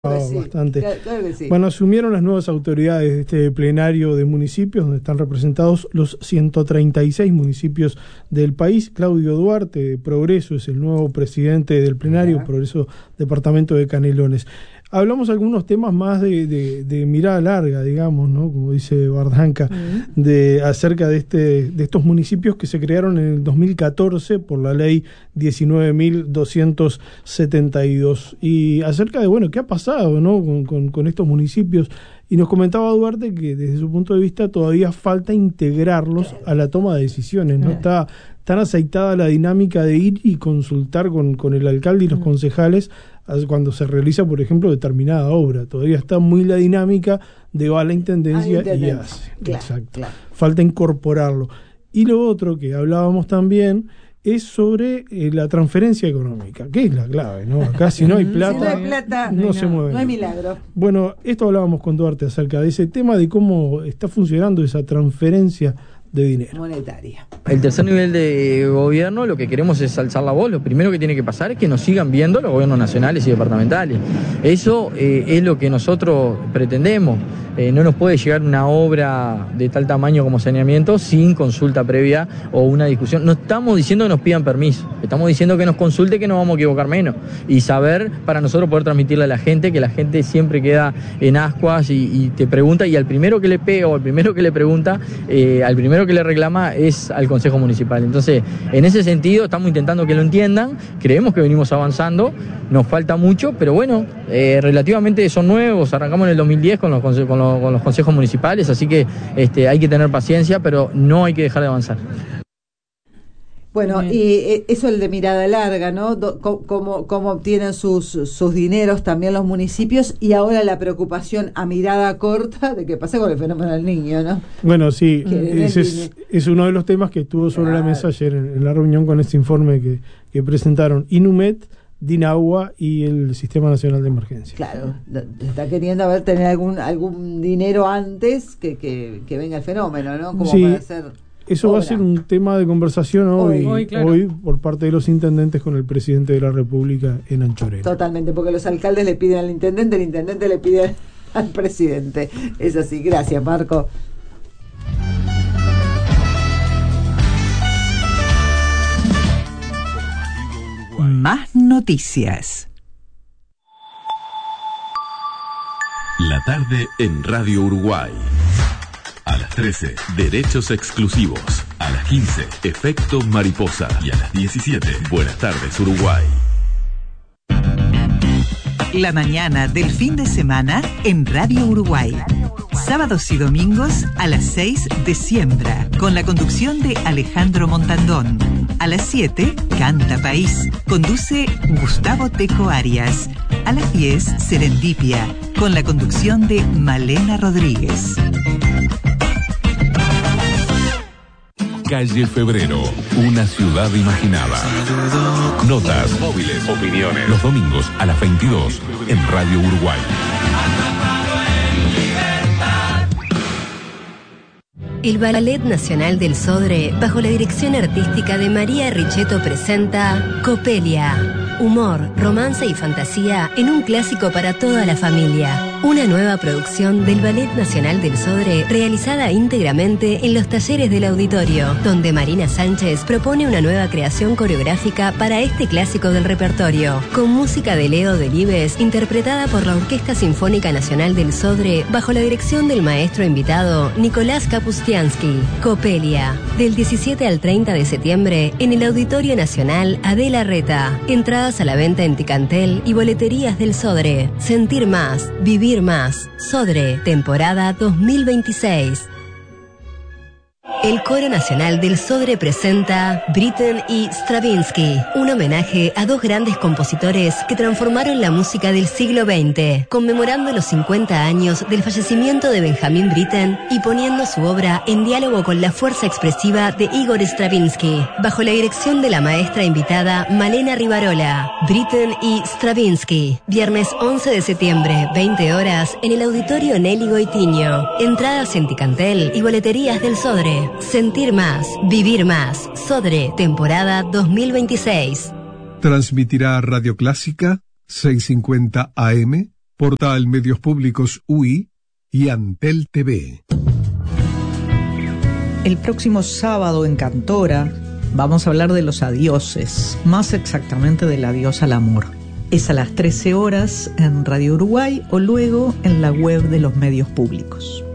Sí, bastante. claro que sí. Bueno, asumieron las nuevas autoridades de este plenario de municipios, donde están representados los 136 municipios del país. Claudio Duarte, de Progreso, es el nuevo presidente del plenario, Progreso, departamento de Canelones. Hablamos algunos temas más de mirada larga, digamos, ¿no? Como dice Bardanca, acerca de estos municipios que se crearon en el 2014 por la ley 19.272. Y acerca de, bueno, qué ha pasado, ¿no? con estos municipios. Y nos comentaba Duarte que desde su punto de vista todavía falta integrarlos a la toma de decisiones, ¿no? Está tan aceitada la dinámica de ir y consultar con el alcalde y los concejales cuando se realiza, por ejemplo, determinada obra. Todavía está muy la dinámica de va a la intendencia y hace. Claro, exacto. Claro. Falta incorporarlo. Y lo otro que hablábamos también es sobre la transferencia económica, que es la clave, ¿no? Acá si no hay plata, si no hay plata, no se mueve. No hay milagro. Bueno, esto hablábamos con Duarte acerca de ese tema, de cómo está funcionando esa transferencia de dinero. Monetaria. El tercer nivel de gobierno, lo que queremos es alzar la voz. Lo primero que tiene que pasar es que nos sigan viendo los gobiernos nacionales y departamentales. Eso es lo que nosotros pretendemos. No nos puede llegar una obra de tal tamaño como saneamiento sin consulta previa o una discusión. No estamos diciendo que nos pidan permiso, estamos diciendo que nos consulte, que nos vamos a equivocar menos. Y saber, para nosotros poder transmitirle a la gente, que la gente siempre queda en ascuas y te pregunta, y al primero que le pega o al primero que le pregunta, al primero que le reclama es al Consejo Municipal. Entonces, en ese sentido, estamos intentando que lo entiendan, creemos que venimos avanzando, nos falta mucho, pero bueno, relativamente son nuevos, arrancamos en el 2010 con los consejos municipales, así que hay que tener paciencia, pero no hay que dejar de avanzar. Bueno, y eso el de mirada larga, ¿no? Cómo obtienen sus dineros también los municipios, y ahora la preocupación a mirada corta de qué pasa con el fenómeno del niño, ¿no? Bueno, sí, ese es uno de los temas que estuvo sobre la mesa ayer en la reunión con este informe que presentaron Inumet, Dinagua y el Sistema Nacional de Emergencia. Claro, está queriendo tener algún dinero antes que venga el fenómeno, ¿no? Como sí, para hacer eso obra. va a ser un tema de conversación hoy, claro. por parte de los intendentes con el presidente de la República en Anchorena. Totalmente, porque los alcaldes le piden al intendente, el intendente le pide al presidente. Es así. Gracias, Marco. Más noticias. La tarde en Radio Uruguay. A las 13, Derechos Exclusivos. A las 15, Efecto Mariposa. Y a las 17, Buenas tardes Uruguay. La mañana del fin de semana en Radio Uruguay. Sábados y domingos a las 6 de Siembra, con la conducción de Alejandro Montandón. A las 7, Canta País. Conduce Gustavo Tejo Arias. A las 10, Serendipia, con la conducción de Malena Rodríguez. Calle Febrero, una ciudad imaginada. Notas, móviles, opiniones. Los domingos a las 22 en Radio Uruguay. El Ballet Nacional del Sodre, bajo la dirección artística de María Richetto, presenta Copelia. Humor, romance y fantasía en un clásico para toda la familia. Una nueva producción del Ballet Nacional del Sodre, realizada íntegramente en los talleres del auditorio, donde Marina Sánchez propone una nueva creación coreográfica para este clásico del repertorio, con música de Leo Delibes, interpretada por la Orquesta Sinfónica Nacional del Sodre, bajo la dirección del maestro invitado Nicolás Kapustiansky. Copelia, del 17 al 30 de septiembre, en el Auditorio Nacional Adela Reta. Entradas a la venta en Ticantel y boleterías del Sodre. Sentir más, vivir más. Sodre, temporada 2026. El Coro Nacional del Sodre presenta Britten y Stravinsky, un homenaje a dos grandes compositores que transformaron la música del siglo XX, conmemorando los 50 años del fallecimiento de Benjamin Britten y poniendo su obra en diálogo con la fuerza expresiva de Igor Stravinsky, bajo la dirección de la maestra invitada Malena Rivarola. Britten y Stravinsky, viernes 11 de septiembre, 20 horas, en el Auditorio Nelly Goitiño. Entradas en Ticantel y boleterías del Sodre. Sentir más, vivir más. Sodre, temporada 2026. Transmitirá Radio Clásica 650 AM Portal Medios Públicos UI y Antel TV. El próximo sábado en Cantora vamos a hablar de los adioses, más exactamente del adiós al amor. Es a las 13 horas en Radio Uruguay o luego en la web de los medios públicos.